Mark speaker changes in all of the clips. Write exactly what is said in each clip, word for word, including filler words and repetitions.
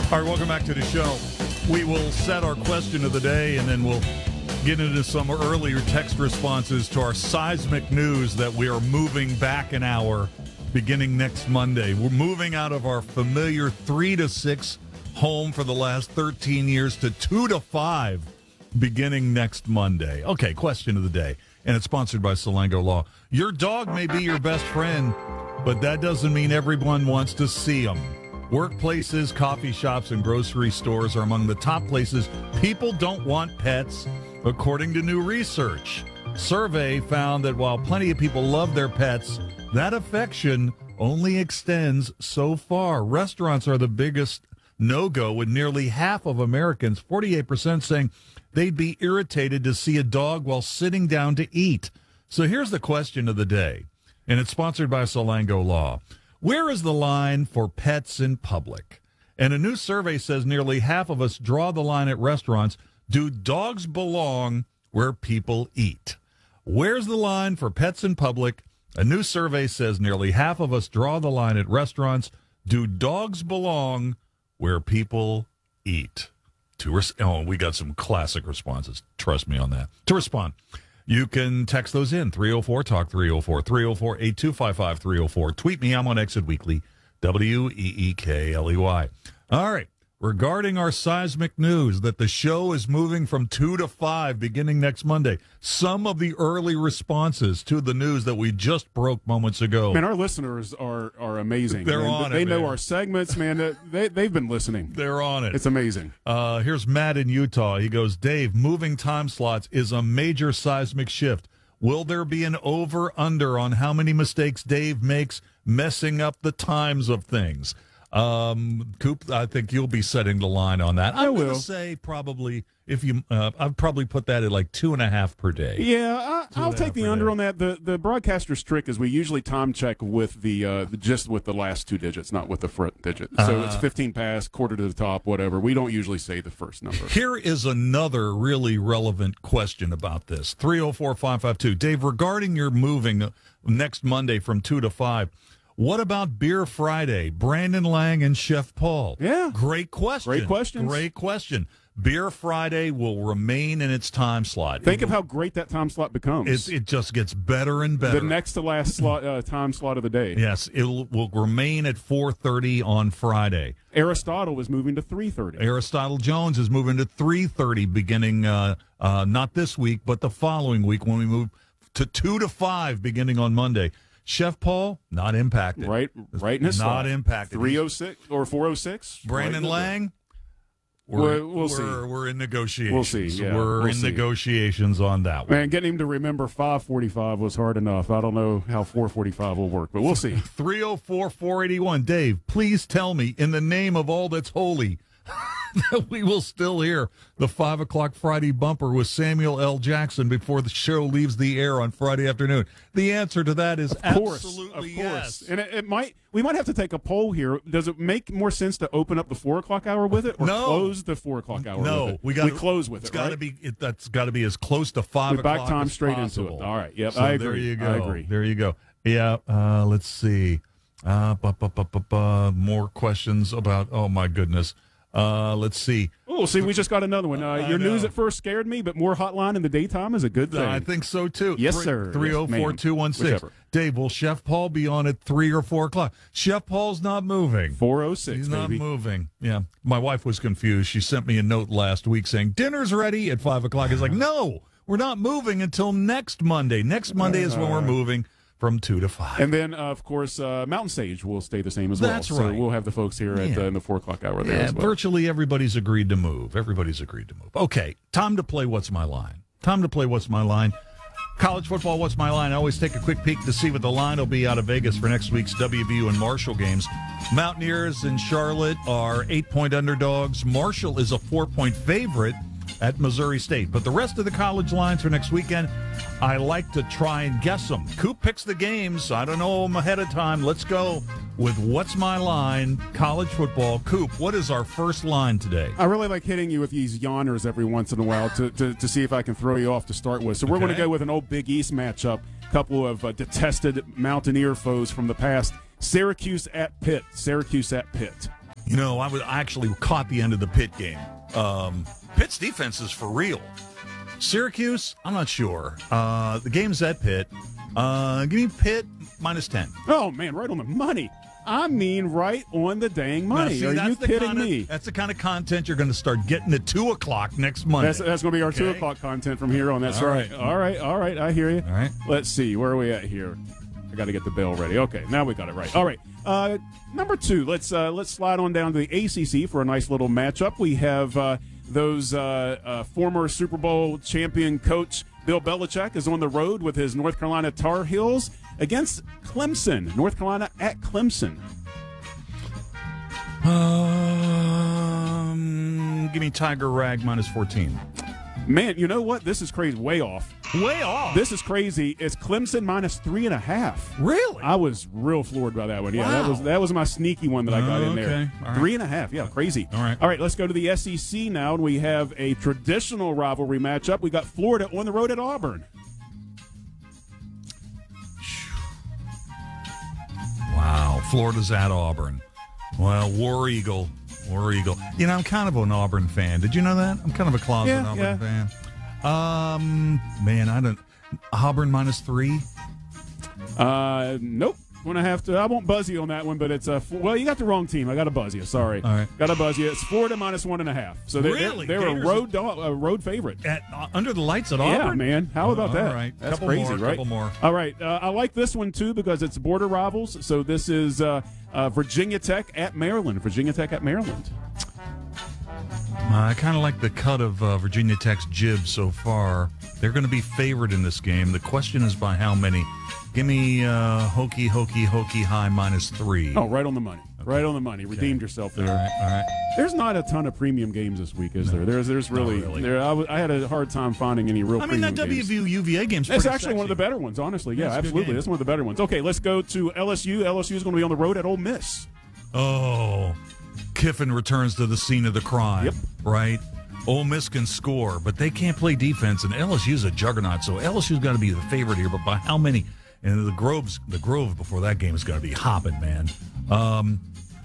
Speaker 1: All right, welcome back to the show. We will set our question of the day, and then we'll get into some earlier text responses to our seismic news that we are moving back an hour beginning next Monday. We're moving out of our familiar three to six home for the last thirteen years to two to five beginning next Monday. Okay, question of the day, and it's sponsored by Salango Law. Your dog may be your best friend, but that doesn't mean everyone wants to see them. Workplaces, coffee shops, and grocery stores are among the top places people don't want pets, according to new research. Survey found that while plenty of people love their pets, that affection only extends so far. Restaurants are the biggest no-go, with nearly half of Americans, forty-eight percent, saying they'd be irritated to see a dog while sitting down to eat. So here's the question of the day, and it's sponsored by Salango Law. Where is the line for pets in public? And a new survey says nearly half of us draw the line at restaurants. Do dogs belong where people eat? Where's the line for pets in public? A new survey says nearly half of us draw the line at restaurants. Do dogs belong where people eat? To res- oh, we got some classic responses. Trust me on that. To respond, you can text those in, three oh four talk, three oh four, three oh four, eight two five five, three oh four. Tweet me, I'm on Exit Weekly, W E E K L E Y. All right, regarding our seismic news that the show is moving from two to five beginning next Monday, some of the early responses to the news that we just broke moments ago.
Speaker 2: Man, our listeners are are amazing.
Speaker 1: They're
Speaker 2: man.
Speaker 1: on
Speaker 2: they
Speaker 1: it,
Speaker 2: know
Speaker 1: man.
Speaker 2: our segments, man. They, they've been listening.
Speaker 1: They're on it.
Speaker 2: It's amazing.
Speaker 1: Uh, here's Matt in Utah. He goes, Dave, moving time slots is a major seismic shift. Will there be an over-under on how many mistakes Dave makes messing up the times of things? Um, Coop, I think you'll be setting the line on that.
Speaker 2: I
Speaker 1: I'm going
Speaker 2: will.
Speaker 1: to say probably, if you, uh, I'd probably put that at like two and a half per day.
Speaker 2: Yeah, I,
Speaker 1: Two
Speaker 2: I'll
Speaker 1: and a
Speaker 2: take
Speaker 1: half
Speaker 2: the
Speaker 1: per
Speaker 2: under
Speaker 1: day.
Speaker 2: on that. The the broadcaster's trick is we usually time check with the uh, just with the last two digits, not with the front digit. So
Speaker 1: Uh,
Speaker 2: it's fifteen pass, quarter to the top, whatever. We don't usually say the first number.
Speaker 1: Here is another really relevant question about this. three oh four, five five two. Dave, regarding your moving next Monday from two to five, what about Beer Friday? Brandon Lang and Chef Paul.
Speaker 2: Yeah.
Speaker 1: Great question.
Speaker 2: Great questions.
Speaker 1: Great question. Beer Friday will remain in its time slot.
Speaker 2: Think
Speaker 1: it,
Speaker 2: of how great that time slot becomes.
Speaker 1: it, it just gets better and better.
Speaker 2: the next to last slot uh, time slot of the day.
Speaker 1: Yes, it will remain at four thirty on Friday.
Speaker 2: Aristotle is moving to three thirty.
Speaker 1: Aristotle Jones is moving to three thirty beginning uh, uh, not this week, but the following week when we move to two to five beginning on Monday. Chef Paul, not impacted.
Speaker 2: Right, right in his
Speaker 1: Not
Speaker 2: slot.
Speaker 1: impacted.
Speaker 2: three oh six or four oh six.
Speaker 1: Brandon
Speaker 2: right
Speaker 1: Lang,
Speaker 2: We're-
Speaker 1: we're,
Speaker 2: we'll see.
Speaker 1: we're, we're in negotiations.
Speaker 2: We'll see, yeah,
Speaker 1: we're
Speaker 2: we'll
Speaker 1: in
Speaker 2: see.
Speaker 1: negotiations on that one.
Speaker 2: Man, getting him to remember five forty-five was hard enough. I don't know how four forty-five will work, but we'll see.
Speaker 1: three oh four, four eighty-one. Dave, please tell me, in the name of all that's holy, that we will still hear the five o'clock Friday bumper with Samuel L. Jackson before the show leaves the air on Friday afternoon. The answer to that is
Speaker 2: Of course,
Speaker 1: absolutely
Speaker 2: of
Speaker 1: yes.
Speaker 2: course. And it, it might we might have to take a poll here. Does it make more sense to open up the four o'clock hour with it, or
Speaker 1: No.
Speaker 2: close the four o'clock hour?
Speaker 1: No,
Speaker 2: with it?
Speaker 1: we got
Speaker 2: we close with
Speaker 1: it's
Speaker 2: it.
Speaker 1: Got to
Speaker 2: right?
Speaker 1: be it, that's got to be as close to five
Speaker 2: We
Speaker 1: o'clock
Speaker 2: back time
Speaker 1: as
Speaker 2: straight
Speaker 1: possible.
Speaker 2: into it. All right. Yep.
Speaker 1: So
Speaker 2: I
Speaker 1: there
Speaker 2: agree.
Speaker 1: you go.
Speaker 2: I agree.
Speaker 1: There you go. Yeah. Uh, let's see. Uh, bu- bu- bu- bu- bu- more questions about. Oh my goodness. Uh, let's see.
Speaker 2: Oh, see, we just got another one. Uh,
Speaker 1: I
Speaker 2: your news
Speaker 1: know.
Speaker 2: at first scared me, but more hotline in the daytime is a good thing.
Speaker 1: I think so too.
Speaker 2: Yes, sir.
Speaker 1: Three zero four two one six.
Speaker 2: Whichever.
Speaker 1: Dave, will Chef Paul be on at three or four o'clock? Chef Paul's not moving.
Speaker 2: four oh six,
Speaker 1: He's
Speaker 2: baby.
Speaker 1: not moving. Yeah. My wife was confused. She sent me a note last week saying, dinner's ready at five o'clock. It's like, no, we're not moving until next Monday. Next Monday is when we're moving from two to five.
Speaker 2: And then, uh, of course, uh, Mountain Stage will stay the same as well.
Speaker 1: That's
Speaker 2: So
Speaker 1: right.
Speaker 2: we'll have the folks here at
Speaker 1: Yeah.
Speaker 2: uh, in the four o'clock hour there
Speaker 1: Yeah,
Speaker 2: as well.
Speaker 1: virtually everybody's agreed to move. Everybody's agreed to move. Okay, time to play What's My Line. Time to play What's My Line. College football, What's My Line? I always take a quick peek to see what the line will be out of Vegas for next week's W V U and Marshall games. Mountaineers and Charlotte are eight-point underdogs. Marshall is a four-point favorite at Missouri State. But the rest of the college lines for next weekend, I like to try and guess them. Coop picks the games. I don't know them ahead of time. Let's go with What's My Line, college football. Coop, what is our first line today?
Speaker 2: I really like hitting you with these yawners every once in a while to, to, to see if I can throw you off to start with. So we're going to
Speaker 1: Okay.
Speaker 2: go with an old Big East matchup, a couple of uh, detested Mountaineer foes from the past. Syracuse at Pitt. Syracuse at Pitt.
Speaker 1: You know, I, was, I actually caught the end of the Pitt game. Um, Pitt's defense is for real. Syracuse, I'm not sure. Uh, the game's at Pitt. Uh, give me Pitt minus ten.
Speaker 2: Oh, man, right on the money. I mean, right on the dang money.
Speaker 1: Now, see,
Speaker 2: Are
Speaker 1: that's
Speaker 2: you
Speaker 1: the
Speaker 2: kidding
Speaker 1: kind of,
Speaker 2: me?
Speaker 1: That's the kind of content you're going to start getting at two o'clock next Monday.
Speaker 2: That's, that's going to be our
Speaker 1: okay.
Speaker 2: two o'clock content from here on. That's
Speaker 1: all
Speaker 2: right.
Speaker 1: right.
Speaker 2: All right, all right. I hear you.
Speaker 1: All right.
Speaker 2: Let's see. Where are we at here? I got to get the bell ready. Okay, now we got it right. All right. Uh, number two, let's uh, let's slide on down to the A C C for a nice little matchup. We have uh, those uh, uh, former Super Bowl champion coach Bill Belichick is on the road with his North Carolina Tar Heels against Clemson. North Carolina at Clemson.
Speaker 1: Um, give me Tiger Rag minus fourteen.
Speaker 2: Man, you know what? This is crazy. Way off.
Speaker 1: Way off.
Speaker 2: This is crazy. It's Clemson minus three and a half.
Speaker 1: Really?
Speaker 2: I was real floored by that one. Yeah,
Speaker 1: Wow.
Speaker 2: that was that was my sneaky one that I got
Speaker 1: Oh,
Speaker 2: in there.
Speaker 1: okay. All right.
Speaker 2: Three and a half. Yeah, crazy.
Speaker 1: All right.
Speaker 2: All right, let's go to the S E C now, and we have a traditional rivalry matchup. We got Florida on the road at Auburn.
Speaker 1: Wow. Florida's at Auburn. Well, War Eagle. War Eagle. You know, I'm kind of an Auburn fan. Did you know that? I'm kind of a closet
Speaker 2: Yeah,
Speaker 1: Auburn
Speaker 2: yeah.
Speaker 1: fan. Um, man, I don't. Auburn minus three.
Speaker 2: Uh, nope. Gonna have to. I won't buzz you on that one, but it's a. Well, you got the wrong team. I got to buzz you. Sorry.
Speaker 1: All right.
Speaker 2: Got to buzz you. It's Florida minus one and a half. So they're
Speaker 1: Really?
Speaker 2: they're, they're a
Speaker 1: Gators-
Speaker 2: road dog, a road favorite.
Speaker 1: At uh, under the lights at
Speaker 2: Yeah,
Speaker 1: Auburn.
Speaker 2: man. How about
Speaker 1: Oh,
Speaker 2: that?
Speaker 1: all right.
Speaker 2: That's
Speaker 1: Couple
Speaker 2: crazy,
Speaker 1: more,
Speaker 2: right?
Speaker 1: couple more.
Speaker 2: All right. Uh, I like this one, too, because it's border rivals. So this is uh, uh, Virginia Tech at Maryland. Virginia Tech at Maryland.
Speaker 1: Uh, I kind of like the cut of uh, Virginia Tech's jib so far. They're going to be favored in this game. The question is by how many. Give me uh, Hokey, Hokey, Hokey High minus three.
Speaker 2: Oh, right on the money. Right on the money. Redeemed yourself there.
Speaker 1: All right, all right.
Speaker 2: There's not a ton of premium games this week, is there? There's there's really,
Speaker 1: really.
Speaker 2: there. I, w- I had a hard time finding any real
Speaker 1: I mean,
Speaker 2: premium
Speaker 1: that W
Speaker 2: games.
Speaker 1: V U U V A game's
Speaker 2: It's
Speaker 1: pretty
Speaker 2: actually one of the
Speaker 1: sexy.
Speaker 2: better ones, honestly. Yeah,
Speaker 1: Yeah, it's a good
Speaker 2: absolutely.
Speaker 1: game.
Speaker 2: That's one of the better ones. Okay, let's go to L S U. L S U is going to be on the road at Ole Miss.
Speaker 1: Oh, Kiffin returns to the scene of the crime.
Speaker 2: Yep.
Speaker 1: Right? Ole Miss can score, but they can't play defense, and L S U's a juggernaut, so L S U's got to be the favorite here, but by how many? And the Grove's the Grove before that game is going to be hopping, man. Um,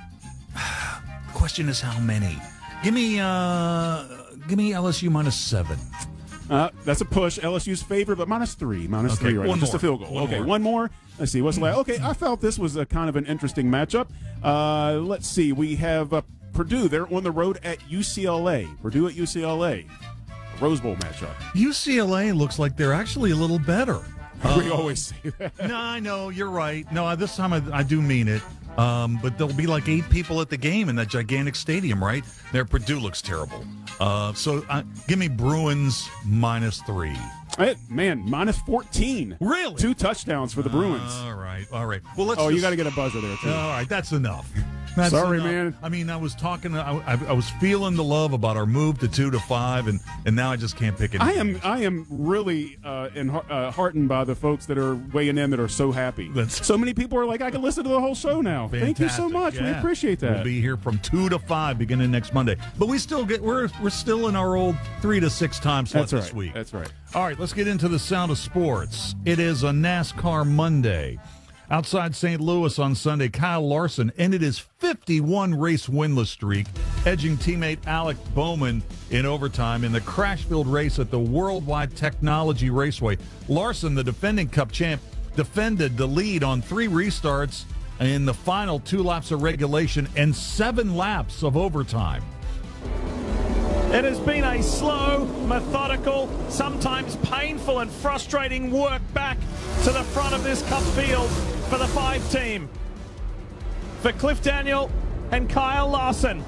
Speaker 1: the question is how many? Give me, uh, give me L S U minus seven.
Speaker 2: Uh, that's a push. L S U's favorite, but minus three. Minus
Speaker 1: Okay,
Speaker 2: three, right?
Speaker 1: one
Speaker 2: Just
Speaker 1: more.
Speaker 2: a field goal.
Speaker 1: One
Speaker 2: okay,
Speaker 1: more.
Speaker 2: one more. Let's see. What's the last? Okay, I felt this was a kind of an interesting matchup. Uh, let's see. We have uh, Purdue. They're on the road at U C L A. Purdue at U C L A. A Rose Bowl matchup.
Speaker 1: U C L A looks like they're actually a little better.
Speaker 2: we always say that.
Speaker 1: No, I know you're right. No, this time I, I do mean it. Um, but there'll be like eight people at the game in that gigantic stadium, right? There, Purdue looks terrible. Uh, so uh, give me Bruins minus three.
Speaker 2: Hey, man, minus fourteen.
Speaker 1: Really?
Speaker 2: Two touchdowns for the Bruins.
Speaker 1: All right, all right. Well, let's.
Speaker 2: oh, you
Speaker 1: just-
Speaker 2: got to get a buzzer there, too.
Speaker 1: All right, that's enough. That's
Speaker 2: Sorry,
Speaker 1: enough.
Speaker 2: man.
Speaker 1: I mean, I was talking. I, I, I was feeling the love about our move to two to five, and, and now I just can't pick it.
Speaker 2: I am I am really uh, in, uh, heartened by the folks that are weighing in that are so happy.
Speaker 1: That's-
Speaker 2: so many people are like, I can listen to the whole show now. Thank you so
Speaker 1: Fantastic.
Speaker 2: much. We
Speaker 1: Yeah.
Speaker 2: appreciate that.
Speaker 1: We'll be here from two to five beginning next Monday. But we still get we're we're still in our old three to six time slot
Speaker 2: That's right.
Speaker 1: this week.
Speaker 2: That's right.
Speaker 1: All right, let's get into the sound of sports. It is a NASCAR Monday. Outside Saint Louis on Sunday, Kyle Larson ended his fifty-one race winless streak, edging teammate Alec Bowman in overtime in the crash-filled race at the Worldwide Technology Raceway. Larson, the defending Cup champ, defended the lead on three restarts in the final two laps of regulation and seven laps of overtime.
Speaker 3: It has been a slow, methodical, sometimes painful and frustrating work back to the front of this Cup field for the five team. For Cliff Daniel and Kyle Larson.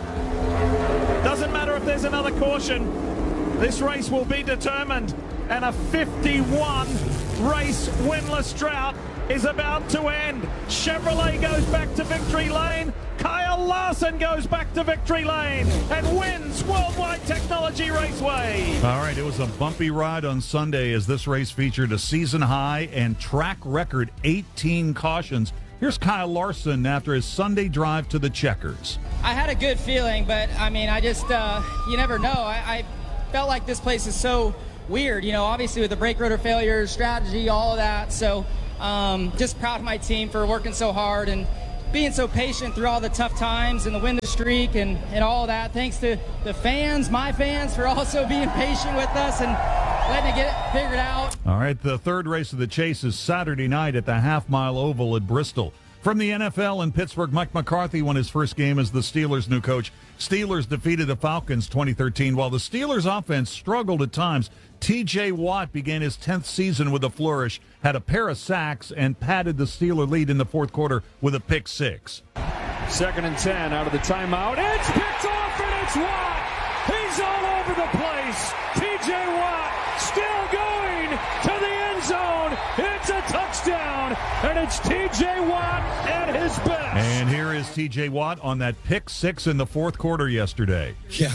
Speaker 3: Doesn't matter if there's another caution. This race will be determined. And a fifty-one race winless drought is about to end. Chevrolet goes back to victory lane. Kyle Larson goes back to victory lane and wins Worldwide Technology Raceway.
Speaker 1: All right, it was a bumpy ride on Sunday as this race featured a season high and track record eighteen cautions. Here's Kyle Larson after his Sunday drive to the Checkers.
Speaker 4: I had a good feeling, but I mean, I just, uh, you never know. I, I felt like this place is so weird, you know, obviously with the brake rotor failures, strategy, all of that. So um, just proud of my team for working so hard and being so patient through all the tough times and the winning streak and, and all that. Thanks to the fans, my fans, for also being patient with us and letting it get figured out.
Speaker 1: All right, the third race of the chase is Saturday night at the Half Mile Oval at Bristol. From the N F L in Pittsburgh, Mike McCarthy won his first game as the Steelers' new coach. Steelers defeated the Falcons twenty thirteen. While the Steelers' offense struggled at times, T J Watt began his tenth season with a flourish, had a pair of sacks, and padded the Steeler lead in the fourth quarter with a pick six.
Speaker 5: Second and ten out of the timeout. It's picked off, and it's Watt. He's all over the place. T J Watt still going to the end zone. It's a touchdown, and it's T J Watt at his best.
Speaker 1: And here is T J Watt on that pick six in the fourth quarter yesterday.
Speaker 6: Yeah.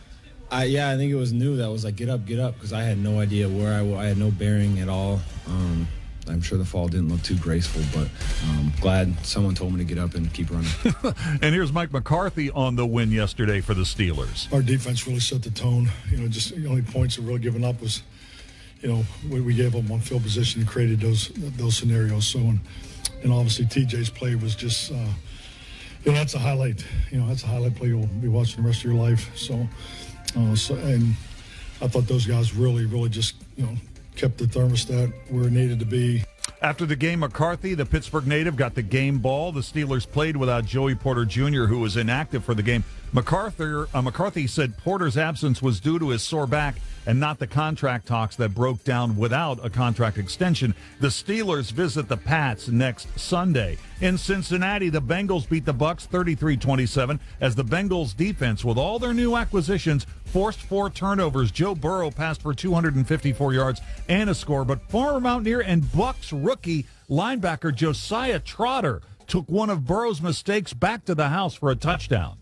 Speaker 6: I, yeah, I think it was new. That was like, get up, get up, because I had no idea where I was. I had no bearing at all. Um, I'm sure the fall didn't look too graceful, but um, glad someone told me to get up and keep running.
Speaker 1: And here's Mike McCarthy on the win yesterday for the Steelers.
Speaker 7: Our defense really set the tone. You know, just the only points that really given up was, you know, we, we gave them on field position and created those those scenarios. So, and, and obviously T J's play was just, uh, you know, that's a highlight. You know, that's a highlight play you'll be watching the rest of your life. So, uh, so and I thought those guys really, really just, you know, kept the thermostat where it needed to be.
Speaker 1: After the game, McCarthy, the Pittsburgh native, got the game ball. The Steelers played without Joey Porter Junior, who was inactive for the game. McCarthy, uh, McCarthy said Porter's absence was due to his sore back and not the contract talks that broke down without a contract extension. The Steelers visit the Pats next Sunday. In Cincinnati, the Bengals beat the Bucs thirty-three twenty-seven as the Bengals defense, with all their new acquisitions, forced four turnovers. Joe Burrow passed for two hundred fifty-four yards and a score, but former Mountaineer and Bucs rookie linebacker Josiah Trotter took one of Burrow's mistakes back to the house for a touchdown.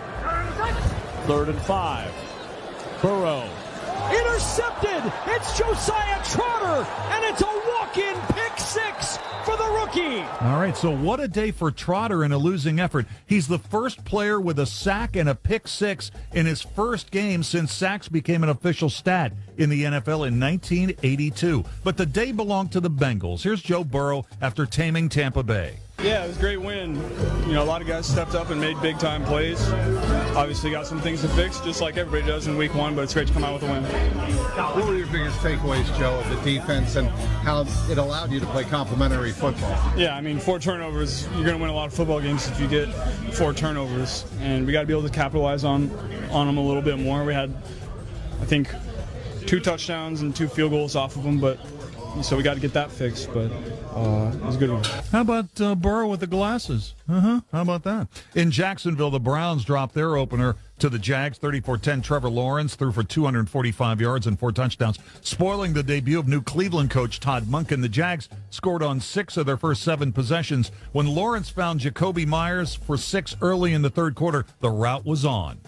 Speaker 5: Third and five. Burrow. Intercepted. It's Josiah Trotter, and it's a walk-in pick six for the rookie.
Speaker 1: All right, so what a day for Trotter in a losing effort. He's the first player with a sack and a pick six in his first game since sacks became an official stat in the N F L in nineteen eighty-two. But the day belonged to the Bengals. Here's Joe Burrow after taming Tampa Bay.
Speaker 8: Yeah, it was a great win. You know, a lot of guys stepped up and made big-time plays. Obviously got some things to fix, just like everybody does in week one, but it's great to come out with a win.
Speaker 9: What were your biggest takeaways, Joe, of the defense and how it allowed you to play complementary football?
Speaker 8: Yeah, I mean, four turnovers, you're going to win a lot of football games if you get four turnovers, and we got to be able to capitalize on, on them a little bit more. We had, I think, two touchdowns and two field goals off of them, but so we got to get that fixed, but uh, it was a good one.
Speaker 1: How about uh, Burrow with the glasses? Uh-huh. How about that? In Jacksonville, the Browns dropped their opener to the Jags, thirty-four ten. Trevor Lawrence threw for two hundred forty-five yards and four touchdowns, spoiling the debut of new Cleveland coach Todd Monken. The Jags scored on six of their first seven possessions. When Lawrence found Jacoby Myers for six early in the third quarter, the route was on.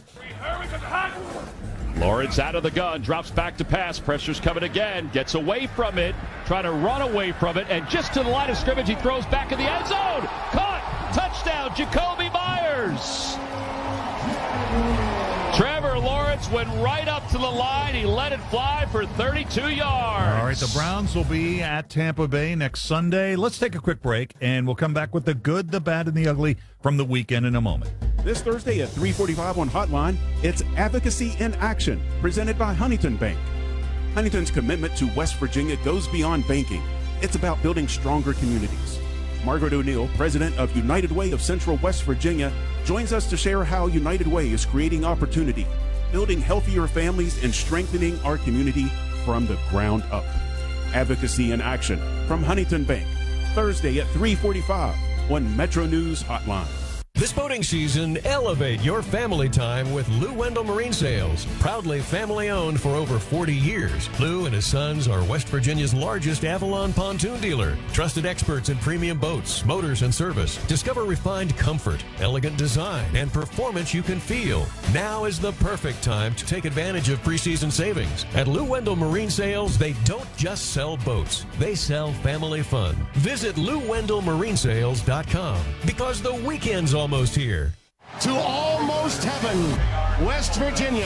Speaker 10: Lawrence out of the gun, drops back to pass, pressure's coming again, gets away from it, trying to run away from it, and just to the line of scrimmage, he throws back in the end zone. Caught, touchdown, Jacoby Myers. Trevor Lawrence went right up to the line. He let it fly for thirty-two yards.
Speaker 1: All right, the Browns will be at Tampa Bay next Sunday. Let's take a quick break, and we'll come back with the good, the bad, and the ugly from the weekend in a moment.
Speaker 2: This Thursday at three forty-five on Hotline, it's Advocacy in Action, presented by Huntington Bank. Huntington's commitment to West Virginia goes beyond banking. It's about building stronger communities. Margaret O'Neill, president of United Way of Central West Virginia, joins us to share how United Way is creating opportunity, building healthier families, and strengthening our community from the ground up. Advocacy in Action from Huntington Bank, Thursday at three forty-five on Metro News Hotline.
Speaker 11: This boating season, elevate your family time with Lou Wendell Marine Sales. Proudly family-owned for over forty years, Lou and his sons are West Virginia's largest Avalon pontoon dealer. Trusted experts in premium boats, motors, and service. Discover refined comfort, elegant design, and performance you can feel. Now is the perfect time to take advantage of preseason savings. At Lou Wendell Marine Sales, they don't just sell boats. They sell family fun. Visit Lou Wendell Marine Sales dot com because the weekend's almost here.
Speaker 12: To almost heaven, West Virginia.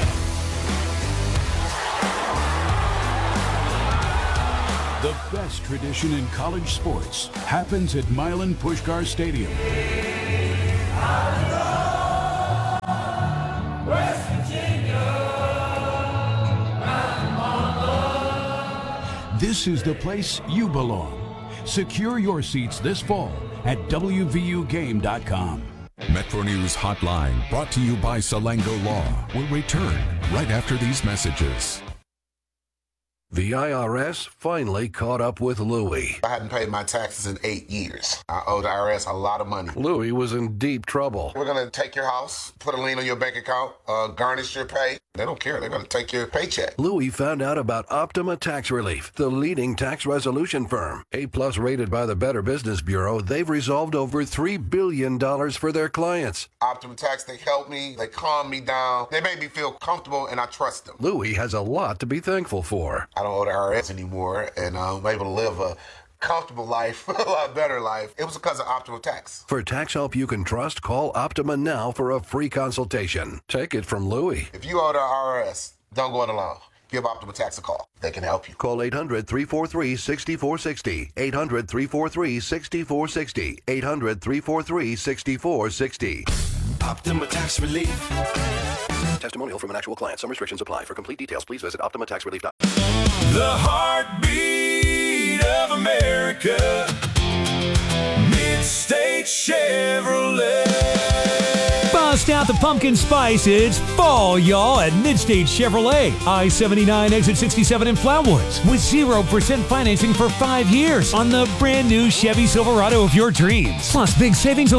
Speaker 13: The best tradition in college sports happens at Milan Puskar Stadium. This is the place you belong. Secure your seats this fall at W V U game dot com.
Speaker 14: Metro News Hotline, brought to you by Salango Law, will return right after these messages.
Speaker 15: The I R S finally caught up with Louie.
Speaker 12: I hadn't paid my taxes in eight years. I owe the I R S a lot of money.
Speaker 15: Louie was in deep trouble.
Speaker 12: We're going to take your house, put a lien on your bank account, uh, garnish your pay. They don't care. They're going to take your paycheck.
Speaker 15: Louie found out about Optima Tax Relief, the leading tax resolution firm. A-plus rated by the Better Business Bureau, they've resolved over three billion dollars for their clients.
Speaker 12: Optima Tax, they help me. They calm me down. They make me feel comfortable, and I trust them.
Speaker 15: Louie has a lot to be thankful for.
Speaker 12: I don't owe the I R S anymore, and uh, I'm able to live a comfortable life, a lot better life. It was because of Optima Tax.
Speaker 15: For tax help you can trust, call Optima now for a free consultation. Take it from Louie.
Speaker 12: If you owe the I R S, don't go it alone. Give Optima Tax a call. They can help you.
Speaker 15: Call eight hundred, three four three, six four six zero. eight hundred, three four three, six four six zero. eight hundred, three four three, six four six zero.
Speaker 16: Optima Tax Relief.
Speaker 15: Testimonial from an actual client. Some restrictions apply. For complete details, please visit optima tax relief dot com.
Speaker 16: The heartbeat of America. Mid-State Chevrolet.
Speaker 17: Bust out the pumpkin spice. It's fall, y'all, at Mid-State Chevrolet. I seventy-nine, exit sixty-seven in Flowood. With zero percent financing for five years on the brand new Chevy Silverado of your dreams. Plus big savings